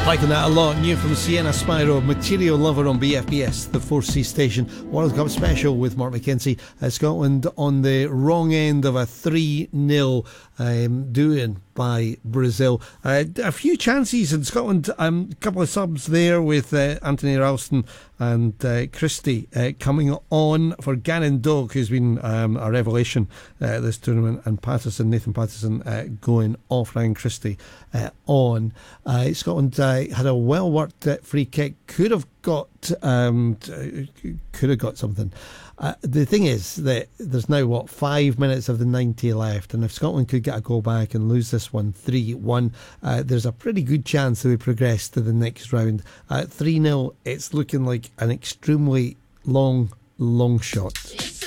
Liking that a lot. New from Sienna Spyro, Material Lover on BFBS, the 4C station. World Cup special with Mark McKenzie. Scotland on the wrong end of a 3-0 doing by Brazil. A few chances in Scotland. A couple of subs there with Anthony Ralston and Christie coming on for Gannon Doak, who's been a revelation this tournament, and Nathan Patterson going off. Ryan Christie on. Scotland had a well worked free kick. Could have got something. The thing is that there's now 5 minutes of the 90 left, and if Scotland could get a goal back and lose this one 3-1, there's a pretty good chance that we progress to the next round. 3-0, it's looking like an extremely long shot.